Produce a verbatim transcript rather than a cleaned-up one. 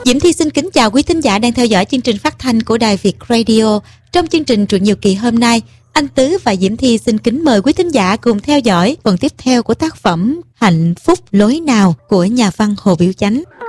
Diễm Thi xin kính chào quý thính giả đang theo dõi chương trình phát thanh của Đài Việt Radio. Trong chương trình Truyện Nhiều Kỳ hôm nay, anh Tứ và Diễm Thi xin kính mời quý thính giả cùng theo dõi phần tiếp theo của tác phẩm Hạnh Phúc Lối Nào của nhà văn Hồ Biểu Chánh.